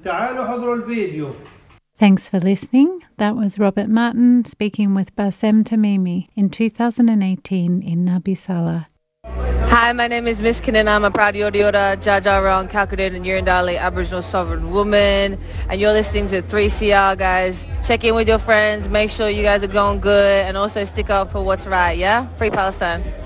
تعالوا حضروا الفيديو. Thanks for listening. That was Robert Martin speaking with Bassem Tamimi in 2018 in Nabi Saleh. Hi, my name is Miss Kinnan. I'm a proud Yoda Jajara on Calculated and Yurindali Aboriginal Sovereign Woman. And you're listening to 3CR, guys. Check in with your friends. Make sure you guys are going good. And also stick up for what's right, yeah? Free Palestine.